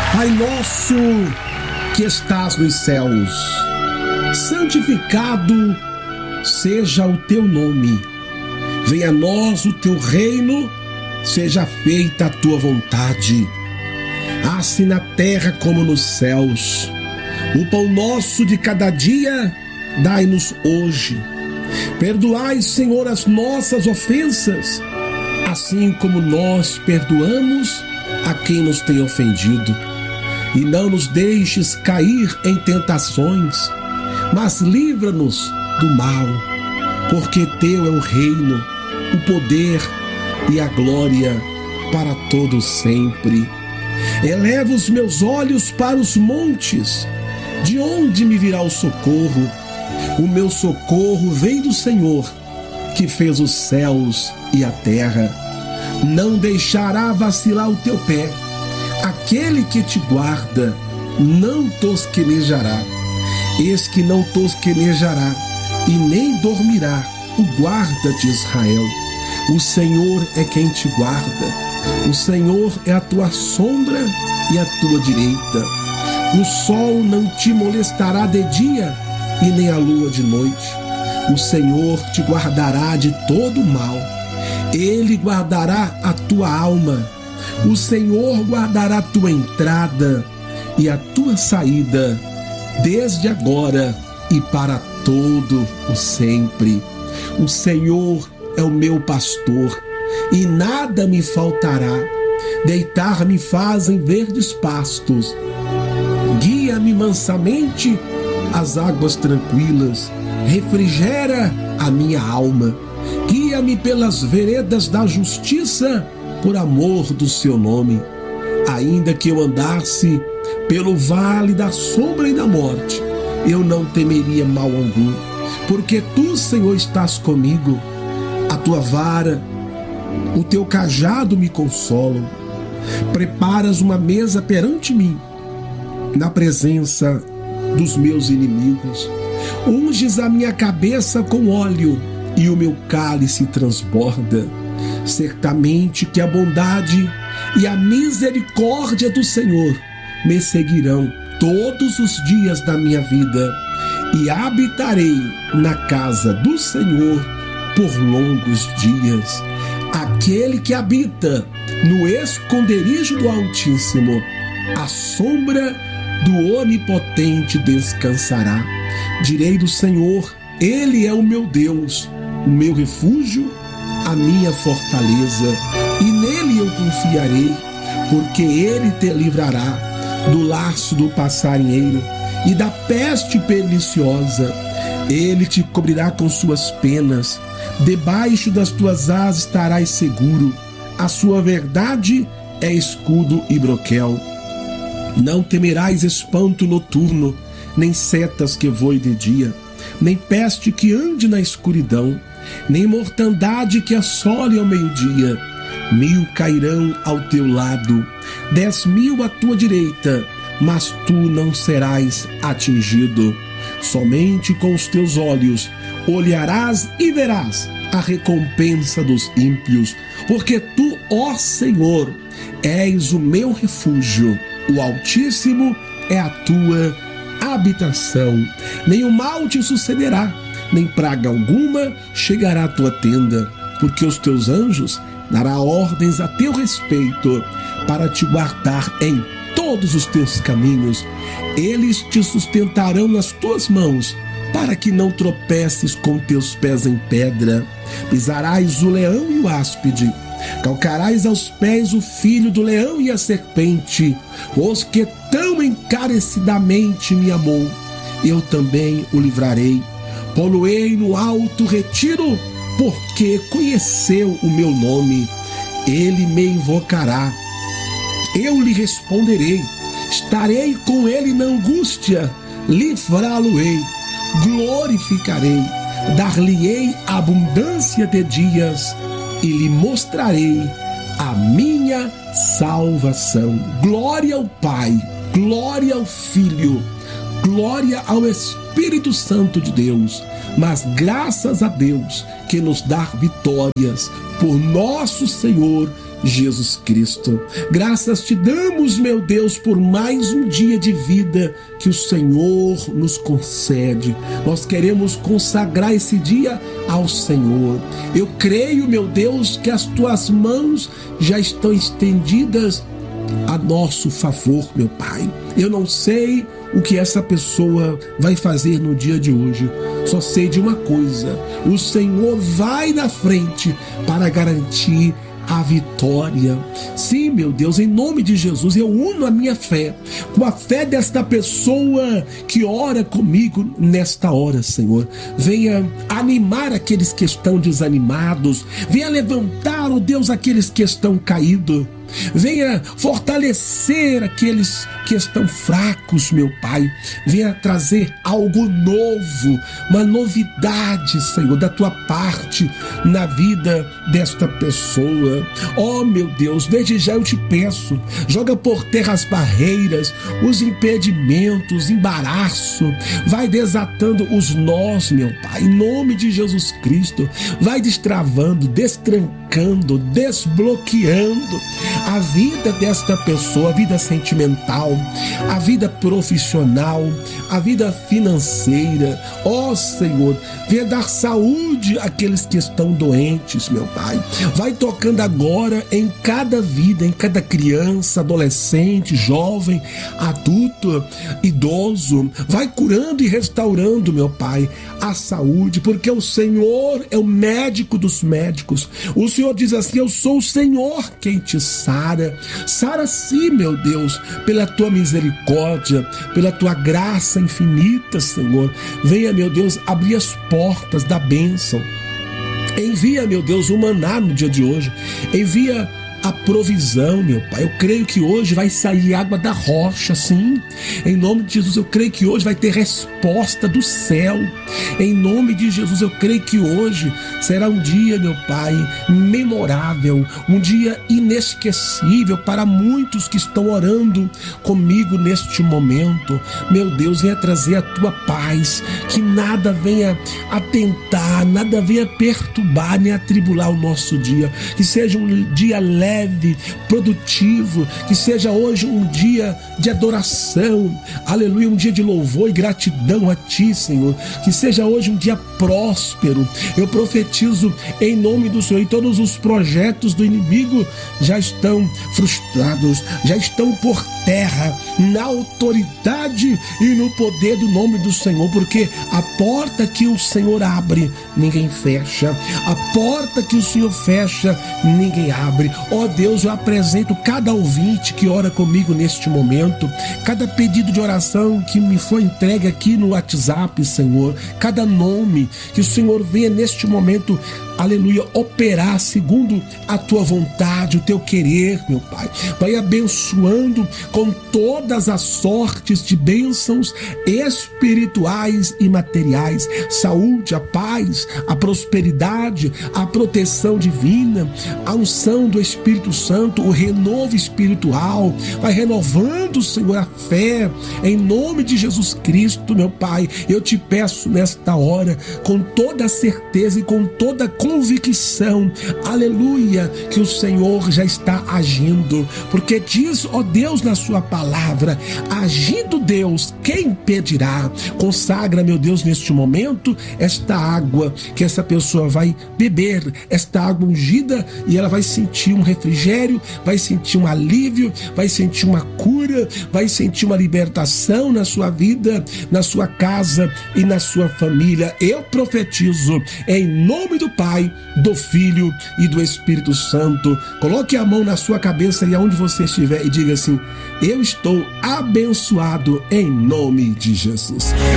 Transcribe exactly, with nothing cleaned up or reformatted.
Pai nosso que estás nos céus, santificado seja o teu nome. Venha a nós o teu reino, seja feita a tua vontade, assim na terra como nos céus. O pão nosso de cada dia dai-nos hoje. Perdoai, Senhor, as nossas ofensas, assim como nós perdoamos a quem nos tem ofendido. E não nos deixes cair em tentações, mas livra-nos do mal, porque teu é o reino, o poder e a glória para todos sempre. Eleva os meus olhos para os montes, de onde me virá o socorro? O meu socorro vem do Senhor, que fez os céus e a terra. Não deixará vacilar o teu pé. Aquele que te guarda não tosquenejará. Eis que não tosquenejará e nem dormirá o guarda de Israel. O Senhor é quem te guarda. O Senhor é a tua sombra e a tua direita. O sol não te molestará de dia e nem a lua de noite. O Senhor te guardará de todo mal. Ele guardará a tua alma. O Senhor guardará a tua entrada e a tua saída, desde agora e para todo o sempre. O Senhor é o meu pastor, e nada me faltará. Deitar-me faz em verdes pastos. Guia-me mansamente às águas tranquilas. Refrigera a minha alma. Guia-me pelas veredas da justiça, por amor do seu nome. Ainda que eu andasse pelo vale da sombra e da morte, eu não temeria mal algum, porque tu, Senhor, estás comigo. A tua vara, o teu cajado me consolam. Preparas uma mesa perante mim, na presença dos meus inimigos. Unges a minha cabeça com óleo e o meu cálice transborda. Certamente que a bondade e a misericórdia do Senhor me seguirão todos os dias da minha vida, e habitarei na casa do Senhor por longos dias. Aquele que habita no esconderijo do Altíssimo, à sombra do Onipotente descansará. Direi do Senhor: Ele é o meu Deus, o meu refúgio, a minha fortaleza, e nele eu confiarei, porque ele te livrará do laço do passarinheiro e da peste perniciosa. Ele te cobrirá com suas penas, debaixo das tuas asas estarás seguro. A sua verdade é escudo e broquel. Não temerás espanto noturno, nem setas que voem de dia, nem peste que ande na escuridão, nem mortandade que assole ao meio-dia. Mil cairão ao teu lado, dez mil à tua direita, mas tu não serás atingido. Somente com os teus olhos olharás e verás a recompensa dos ímpios, porque tu, ó Senhor, és o meu refúgio, o Altíssimo é a tua habitação. Nenhum mal te sucederá, nem praga alguma chegará à tua tenda, porque os teus anjos dará ordens a teu respeito, para te guardar em todos os teus caminhos. Eles te sustentarão nas tuas mãos, para que não tropeces com teus pés em pedra. Pisarás o leão e o áspide, calcarás aos pés o filho do leão e a serpente. Os que tão encarecidamente me amou, eu também o livrarei. Pô-lo-ei no alto retiro, porque conheceu o meu nome. Ele me invocará, eu lhe responderei. Estarei com ele na angústia, livrá-lo-ei, glorificarei, dar-lhe-ei abundância de dias e lhe mostrarei a minha salvação. Glória ao Pai, glória ao Filho, glória ao Espírito Santo de Deus. Mas graças a Deus que nos dá vitórias por nosso Senhor Jesus Cristo. Graças te damos, meu Deus, por mais um dia de vida que o Senhor nos concede. Nós queremos consagrar esse dia ao Senhor. Eu creio, meu Deus, que as tuas mãos já estão estendidas a nosso favor, meu Pai. Eu não sei o que essa pessoa vai fazer no dia de hoje. Só sei de uma coisa: o Senhor vai na frente para garantir a vitória. Sim, meu Deus, em nome de Jesus, eu uno a minha fé com a fé desta pessoa que ora comigo nesta hora, Senhor. Venha animar aqueles que estão desanimados, venha levantar, ó Deus, aqueles que estão caídos. Venha fortalecer aqueles que estão fracos, meu Pai. Venha trazer algo novo, uma novidade, Senhor, da tua parte na vida desta pessoa. Oh, meu Deus, desde já eu te peço, joga por terra as barreiras, os impedimentos, embaraço. Vai desatando os nós, meu Pai, em nome de Jesus Cristo. Vai destravando, destrancando, desbloqueando a vida desta pessoa, a vida sentimental, a vida profissional, a vida financeira. Ó Senhor, venha dar saúde àqueles que estão doentes, meu Pai. Vai tocando agora em cada vida, em cada criança, adolescente, jovem, adulto, idoso. Vai curando e restaurando, meu Pai, a saúde, porque o Senhor é o médico dos médicos. O Senhor diz assim: eu sou o Senhor quem te sara. Sara sim, meu Deus, pela tua misericórdia, pela tua graça infinita, Senhor. Venha, meu Deus, abrir as portas da bênção. Envia, meu Deus, o maná no dia de hoje. Envia a provisão, meu Pai. Eu creio que hoje vai sair água da rocha, sim. Em nome de Jesus, eu creio que hoje vai ter resposta do céu. Em nome de Jesus, eu creio que hoje será um dia, meu Pai, memorável, um dia inesquecível para muitos que estão orando comigo neste momento. Meu Deus, venha trazer a tua paz, que nada venha atentar, nada venha perturbar nem atribular o nosso dia. Que seja um dia leve, leve, produtivo, que seja hoje um dia de adoração, aleluia, um dia de louvor e gratidão a ti, Senhor. Que seja hoje um dia próspero. Eu profetizo em nome do Senhor, e todos os projetos do inimigo já estão frustrados, já estão por terra, na autoridade e no poder do nome do Senhor, porque a porta que o Senhor abre, ninguém fecha. A porta que o Senhor fecha, ninguém abre. Ó Deus, eu apresento cada ouvinte que ora comigo neste momento, cada pedido de oração que me foi entregue aqui no WhatsApp, Senhor, cada nome, que o Senhor venha neste momento, aleluia, operar segundo a tua vontade, o teu querer, meu Pai. Vai abençoando com todas as sortes de bênçãos espirituais e materiais, saúde, a paz, a prosperidade, a proteção divina, a unção do Espírito Santo, o renovo espiritual. Vai renovando, Senhor, a fé, em nome de Jesus Cristo, meu Pai. Eu te peço nesta hora, com toda a certeza e com toda a convicção, aleluia, que o Senhor já está agindo, porque diz, ó Deus, na sua palavra: agindo Deus, quem impedirá? Consagra, meu Deus, neste momento, esta água que essa pessoa vai beber, esta água ungida, e ela vai sentir um refrigério, vai sentir um alívio, vai sentir uma cura, vai sentir uma libertação na sua vida, na sua casa e na sua família. Eu profetizo em nome do Pai, do Filho e do Espírito Santo. Coloque a mão na sua cabeça e aonde você estiver e diga assim: eu estou abençoado em nome de Jesus.